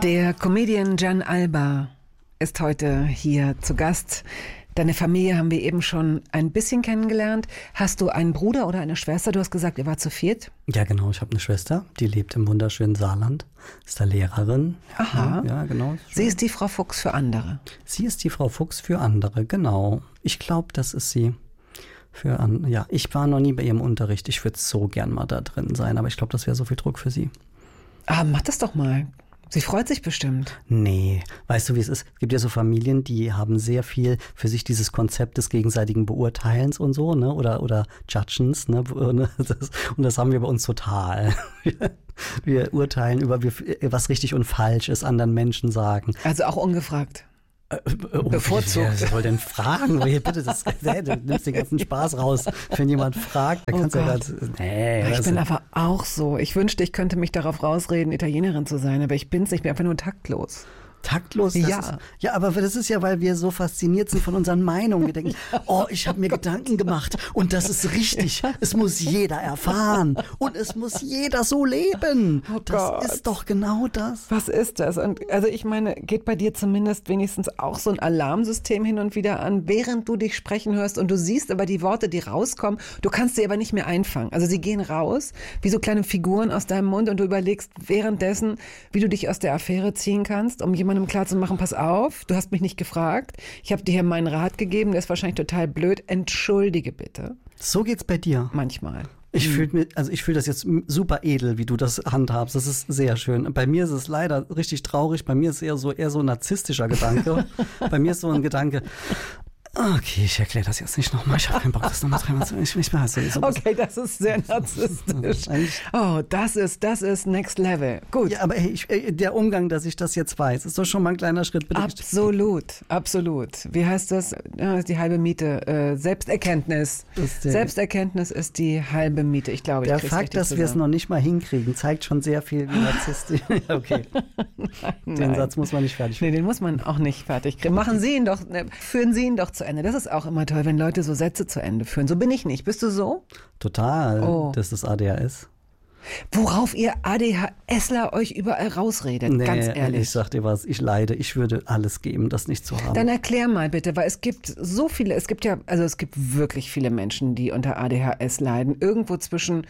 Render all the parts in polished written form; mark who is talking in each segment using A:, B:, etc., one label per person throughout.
A: Der Comedian Gian Alba ist heute hier zu Gast. Deine Familie haben wir eben schon ein bisschen kennengelernt. Hast du einen Bruder oder eine Schwester? Du hast gesagt, ihr wart zu viert.
B: Ja, genau. Ich habe eine Schwester, die lebt im wunderschönen Saarland, ist da Lehrerin.
A: Aha.
B: Ja, genau.
A: Sie ist die Frau Fuchs für andere.
B: Sie ist die Frau Fuchs für andere, genau. Ich glaube, das ist sie für andere. Ja, ich war noch nie bei ihrem Unterricht. Ich würde so gern mal da drin sein, aber ich glaube, das wäre so viel Druck für sie.
A: Ah, mach das doch mal. Sie freut sich bestimmt.
B: Nee, weißt du, wie es ist? Es gibt ja so Familien, die haben sehr viel für sich dieses Konzept des gegenseitigen Beurteilens und so, ne? Oder Judgens, ne? Und das haben wir bei uns total. Wir urteilen über, was richtig und falsch ist, anderen Menschen sagen.
A: Also auch ungefragt. Bevorzugt.
B: Wer soll denn fragen? Bitte, du nimmst den ganzen Spaß raus. Wenn jemand fragt, dann kannst du ja ganz. Nee,
A: ich bin aber auch so. Ich wünschte, ich könnte mich darauf rausreden, Italienerin zu sein, aber ich bin's nicht. Ich bin einfach nur taktlos.
B: Taktlos?
A: Ja.
B: Ja, aber das ist ja, weil wir so fasziniert sind von unseren Meinungen. Wir denken, oh, ich habe mir Gedanken gemacht und das ist richtig. Es muss jeder erfahren und es muss jeder so leben.
A: Oh
B: das
A: Gott.
B: ist doch genau das.
A: Was ist das? Und also ich meine, geht bei dir zumindest wenigstens auch so ein Alarmsystem hin und wieder an, während du dich sprechen hörst und du siehst aber die Worte, die rauskommen, du kannst sie aber nicht mehr einfangen. Also sie gehen raus, wie so kleine Figuren aus deinem Mund und du überlegst währenddessen, wie du dich aus der Affäre ziehen kannst, um jemandem klar zu machen, pass auf, du hast mich nicht gefragt, ich habe dir hier meinen Rat gegeben, der ist wahrscheinlich total blöd, entschuldige bitte.
B: So geht's bei dir.
A: Manchmal.
B: Ich fühle das jetzt super edel, wie du das handhabst. Das ist sehr schön. Bei mir ist es leider richtig traurig. Bei mir ist es eher so ein narzisstischer Gedanke. Bei mir ist so ein Gedanke, okay, ich erkläre das jetzt nicht nochmal. Ich habe keinen Bock, das nochmal dreimal zu.
A: Okay, das ist sehr narzisstisch. Oh, das ist Next Level. Gut.
B: Ja, aber der Umgang, dass ich das jetzt weiß, ist doch schon mal ein kleiner Schritt. Bitte.
A: Absolut. Wie heißt das? Ja, ist die halbe Miete. Selbsterkenntnis. Selbsterkenntnis ist die halbe Miete. Ich glaube,
B: der Fakt, dass wir es noch nicht mal hinkriegen, zeigt schon sehr viel, wie narzisstisch. Okay.
A: Nein.
B: Den Satz muss man nicht fertig kriegen.
A: Nee, den muss man auch nicht fertig kriegen. Führen Sie ihn doch zu Ende. Das ist auch immer toll, wenn Leute so Sätze zu Ende führen. So bin ich nicht. Bist du so?
B: Total.
A: Oh.
B: Das ist ADHS.
A: Worauf ihr ADHSler euch überall rausredet, ganz ehrlich.
B: Ich sag dir was, ich leide. Ich würde alles geben, das nicht zu haben.
A: Dann erklär mal bitte, weil es gibt wirklich viele Menschen, die unter ADHS leiden. Irgendwo zwischen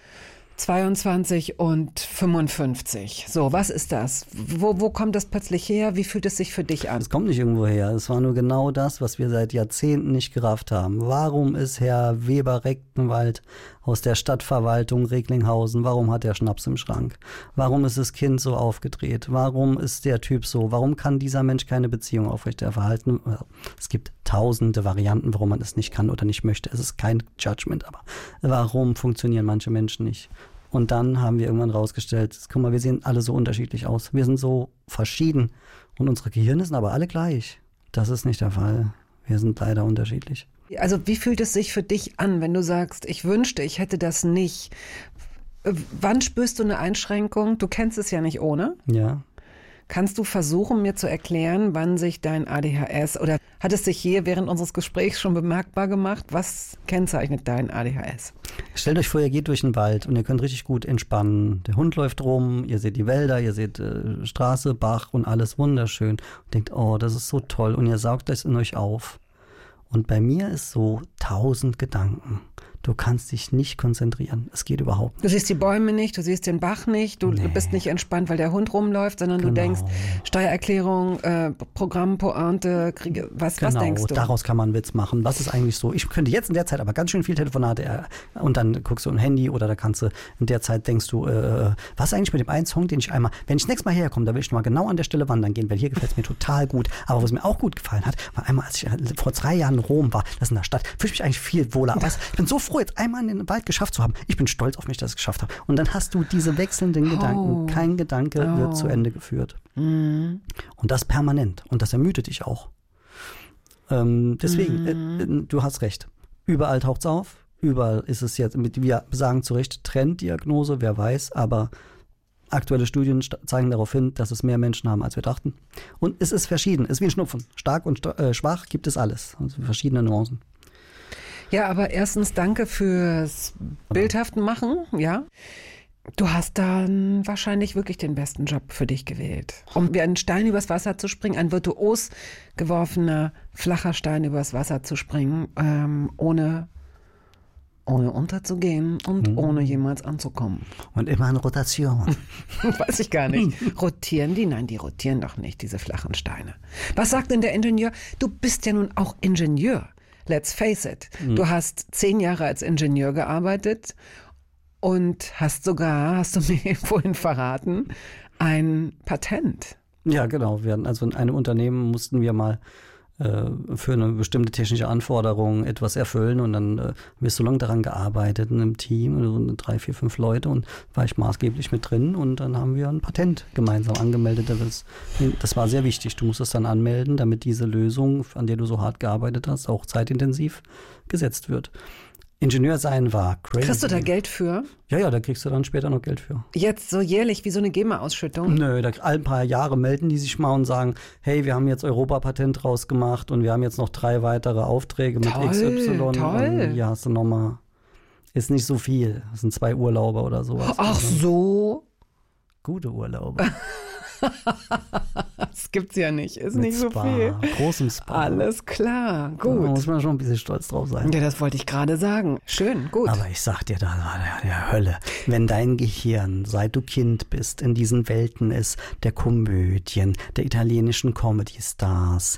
A: 22 und 55. So, was ist das? Wo kommt das plötzlich her? Wie fühlt es sich für dich an?
B: Es kommt nicht irgendwo her. Es war nur genau das, was wir seit Jahrzehnten nicht gerafft haben. Warum ist Herr Weber-Rechtenwald aus der Stadtverwaltung Recklinghausen, warum hat er Schnaps im Schrank? Warum ist das Kind so aufgedreht? Warum ist der Typ so? Warum kann dieser Mensch keine Beziehung aufrechterhalten? Es gibt tausende Varianten, warum man es nicht kann oder nicht möchte. Es ist kein Judgment, aber warum funktionieren manche Menschen nicht? Und dann haben wir irgendwann rausgestellt, guck mal, wir sehen alle so unterschiedlich aus. Wir sind so verschieden und unsere Gehirne sind aber alle gleich. Das ist nicht der Fall. Wir sind leider unterschiedlich.
A: Also wie fühlt es sich für dich an, wenn du sagst, ich wünschte, ich hätte das nicht? Wann spürst du eine Einschränkung? Du kennst es ja nicht ohne.
B: Ja.
A: Kannst du versuchen, mir zu erklären, wann sich dein ADHS oder hat es sich hier während unseres Gesprächs schon bemerkbar gemacht? Was kennzeichnet dein ADHS?
B: Stellt euch vor, ihr geht durch den Wald und ihr könnt richtig gut entspannen. Der Hund läuft rum, ihr seht die Wälder, ihr seht Straße, Bach und alles wunderschön. Und denkt, oh, das ist so toll und ihr saugt das in euch auf. Und bei mir ist so 1000 Gedanken. Du kannst dich nicht konzentrieren. Es geht überhaupt nicht.
A: Du siehst die Bäume nicht, du siehst den Bach nicht, du bist nicht entspannt, weil der Hund rumläuft, sondern du denkst, Steuererklärung, Programm, Pointe, Kriege, was denkst du?
B: Daraus kann man einen Witz machen. Was ist eigentlich so? Ich könnte jetzt in der Zeit aber ganz schön viel Telefonate und dann guckst du ein Handy oder da kannst du, in der Zeit denkst du, was ist eigentlich mit dem einen Song, den ich einmal, wenn ich das nächste Mal herkomme, da will ich mal genau an der Stelle wandern gehen, weil hier gefällt es mir total gut. Aber was mir auch gut gefallen hat, war einmal, als ich vor 3 Jahren in Rom war, das ist in der Stadt, fühle ich mich eigentlich viel wohler. Aber ich bin so froh, jetzt einmal in den Wald geschafft zu haben. Ich bin stolz auf mich, dass ich es geschafft habe. Und dann hast du diese wechselnden Gedanken. Kein Gedanke wird zu Ende geführt. Und das permanent. Und das ermüdet dich auch. Deswegen, du hast recht. Überall taucht es auf. Überall ist es jetzt, wir sagen zu Recht Trenddiagnose, wer weiß, aber aktuelle Studien zeigen darauf hin, dass es mehr Menschen haben, als wir dachten. Und es ist verschieden. Es ist wie ein Schnupfen. Stark und schwach gibt es alles. Also verschiedene Nuancen.
A: Ja, aber erstens danke fürs bildhaften Machen, ja. Du hast dann wahrscheinlich wirklich den besten Job für dich gewählt. Um wie einen Stein übers Wasser zu springen, ein virtuos geworfener, flacher Stein übers Wasser zu springen, ohne unterzugehen und ohne jemals anzukommen.
B: Und immer in Rotation.
A: Weiß ich gar nicht. Rotieren die? Nein, die rotieren doch nicht, diese flachen Steine. Was sagt denn der Ingenieur? Du bist ja nun auch Ingenieur. Let's face it. Du hast 10 Jahre als Ingenieur gearbeitet und hast du mir vorhin verraten, ein Patent.
B: Ja, genau. Also in einem Unternehmen mussten wir mal für eine bestimmte technische Anforderung etwas erfüllen und dann wirst du lange daran gearbeitet in einem Team, also 3, 4, 5 Leute und war ich maßgeblich mit drin und dann haben wir ein Patent gemeinsam angemeldet. Das war sehr wichtig. Du musst es dann anmelden, damit diese Lösung, an der du so hart gearbeitet hast, auch zeitintensiv gesetzt wird. Ingenieur sein war crazy.
A: Kriegst du da Geld für?
B: Ja, da kriegst du dann später noch Geld für.
A: Jetzt so jährlich wie so eine GEMA-Ausschüttung?
B: Nö, alle paar Jahre melden die sich mal und sagen, hey, wir haben jetzt Europapatent rausgemacht und wir haben jetzt noch 3 weitere Aufträge mit XY.
A: Toll.
B: Und hier hast du nochmal, ist nicht so viel, das sind 2 Urlaube oder sowas.
A: Ach so.
B: Gute Urlaube.
A: Das gibt's ja nicht, ist
B: Mit
A: nicht so
B: Spa,
A: viel.
B: Großem Spa.
A: Alles klar, gut.
B: Da muss man schon ein bisschen stolz drauf sein.
A: Ja, das wollte ich gerade sagen. Schön, gut.
B: Aber ich sag dir, da war der Hölle. Wenn dein Gehirn, seit du Kind bist, in diesen Welten ist, der Komödien, der italienischen Comedy-Stars,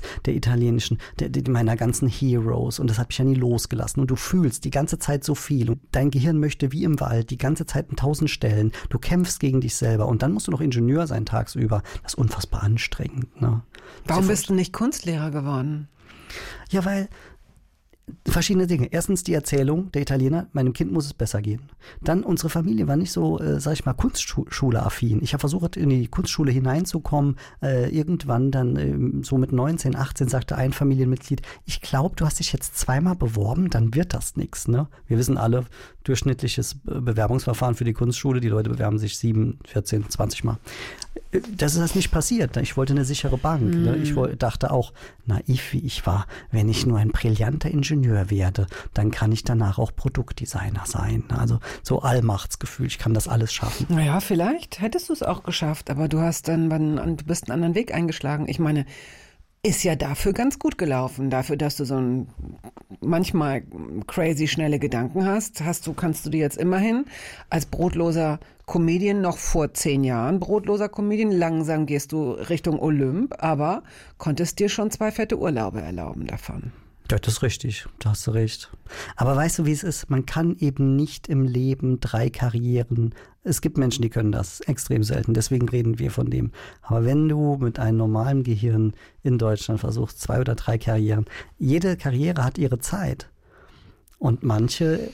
B: meiner ganzen Heroes, und das hat mich ja nie losgelassen. Und du fühlst die ganze Zeit so viel. Und dein Gehirn möchte wie im Wald die ganze Zeit an 1000 Stellen. Du kämpfst gegen dich selber. Und dann musst du noch Ingenieur sein tagsüber. Das ist unfassbar anstrengend. Ne?
A: Warum bist du nicht Kunstlehrer geworden?
B: Ja, weil verschiedene Dinge. Erstens die Erzählung der Italiener, meinem Kind muss es besser gehen. Dann, unsere Familie war nicht so, sag ich mal, Kunstschule-affin. Ich habe versucht, in die Kunstschule hineinzukommen. Irgendwann dann, so mit 19, 18, sagte ein Familienmitglied, ich glaube, du hast dich jetzt 2-mal beworben, dann wird das nichts. Ne? Wir wissen alle, durchschnittliches Bewerbungsverfahren für die Kunstschule, die Leute bewerben sich 7, 14, 20 Mal. Das ist das nicht passiert. Ich wollte eine sichere Bank. Ne? Ich dachte auch, naiv wie ich war, wenn ich nur ein brillanter Ingenieur werde, dann kann ich danach auch Produktdesigner sein. Also so Allmachtsgefühl, ich kann das alles schaffen.
A: Naja, vielleicht hättest du es auch geschafft, aber du bist einen anderen Weg eingeschlagen. Ich meine, ist ja dafür ganz gut gelaufen. Dafür, dass du so manchmal crazy schnelle Gedanken hast, kannst du dir jetzt immerhin als brotloser Comedian noch vor 10 Jahren, brotloser Comedian, langsam gehst du Richtung Olymp, aber konntest dir schon 2 fette Urlaube erlauben davon.
B: Ja, das ist richtig, da hast du recht. Aber weißt du, wie es ist? Man kann eben nicht im Leben 3 Karrieren. Es gibt Menschen, die können das extrem selten, deswegen reden wir von dem. Aber wenn du mit einem normalen Gehirn in Deutschland versuchst, 2 oder 3 Karrieren, jede Karriere hat ihre Zeit. Und manche,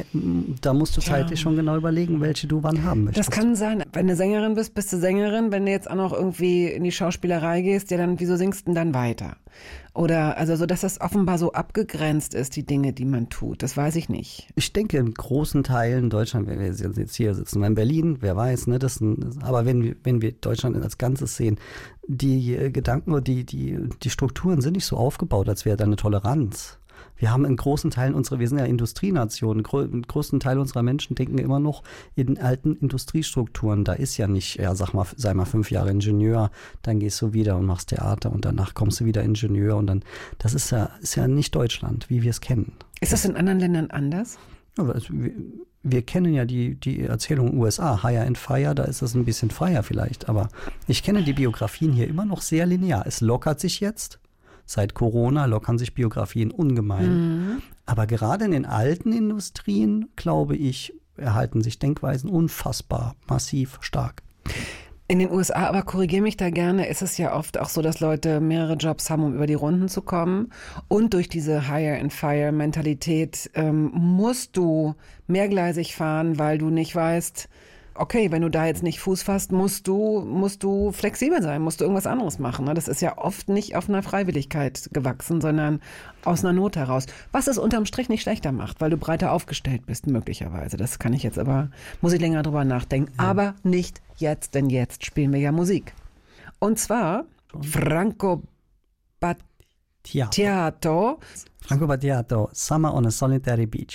B: da musst du zeitlich schon genau überlegen, welche du wann haben möchtest.
A: Das kann sein. Wenn du Sängerin bist, bist du Sängerin. Wenn du jetzt auch noch irgendwie in die Schauspielerei gehst, ja dann, wieso singst du denn dann weiter? Oder, also so, dass das offenbar so abgegrenzt ist, die Dinge, die man tut. Das weiß ich nicht.
B: Ich denke, in großen Teilen Deutschland, wenn wir jetzt hier sitzen, in Berlin, wer weiß, ne, aber wenn wir Deutschland als Ganzes sehen, die Gedanken oder die Strukturen sind nicht so aufgebaut, als wäre da eine Toleranz. Wir haben in großen Teilen wir sind ja Industrienationen, einen großen Teil unserer Menschen denken immer noch in alten Industriestrukturen. Da ist ja nicht, ja sag mal, sei mal 5 Jahre Ingenieur, dann gehst du wieder und machst Theater und danach kommst du wieder Ingenieur und dann, das ist ja nicht Deutschland, wie wir es kennen.
A: Ist das in anderen Ländern anders?
B: Ja, also wir kennen ja die Erzählung USA, Hire and Fire, da ist das ein bisschen freier vielleicht, aber ich kenne die Biografien hier immer noch sehr linear. Es lockert sich jetzt. Seit Corona lockern sich Biografien ungemein. Aber gerade in den alten Industrien, glaube ich, erhalten sich Denkweisen unfassbar massiv stark.
A: In den USA, aber korrigiere mich da gerne, ist es ja oft auch so, dass Leute mehrere Jobs haben, um über die Runden zu kommen. Und durch diese Hire-and-Fire-Mentalität musst du mehrgleisig fahren, weil du nicht weißt, okay, wenn du da jetzt nicht Fuß fasst, musst du flexibel sein, musst du irgendwas anderes machen. Das ist ja oft nicht auf einer Freiwilligkeit gewachsen, sondern aus einer Not heraus. Was es unterm Strich nicht schlechter macht, weil du breiter aufgestellt bist, möglicherweise. Das kann ich jetzt aber, muss ich länger drüber nachdenken. Ja. Aber nicht jetzt, denn jetzt spielen wir ja Musik. Und zwar Franco Battiato.
B: Franco Battiato, Summer on a Solitary Beach.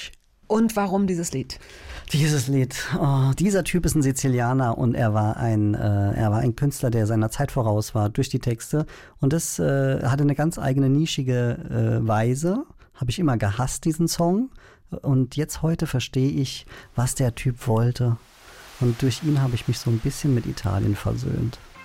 A: Und warum dieses Lied?
B: Dieses Lied. Oh, dieser Typ ist ein Sizilianer und er war ein Künstler, der seiner Zeit voraus war durch die Texte. Und das hatte eine ganz eigene nischige Weise. Habe ich immer gehasst, diesen Song. Und jetzt heute verstehe ich, was der Typ wollte. Und durch ihn habe ich mich so ein bisschen mit Italien versöhnt.